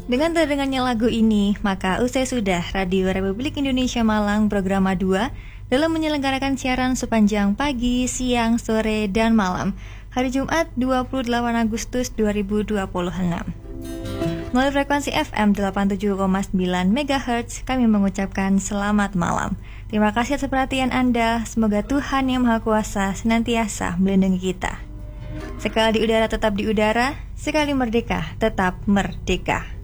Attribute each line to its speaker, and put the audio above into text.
Speaker 1: Dengan terdengarnya lagu ini, maka usai sudah Radio Republik Indonesia Malang Programa 2 dalam menyelenggarakan siaran sepanjang pagi, siang, sore, dan malam hari Jumat 28 Agustus 2026. Melalui frekuensi FM 87,9 MHz, kami mengucapkan selamat malam. Terima kasih atas perhatian Anda. Semoga Tuhan Yang Maha Kuasa senantiasa melindungi kita. Sekali di udara tetap di udara, sekali merdeka tetap merdeka.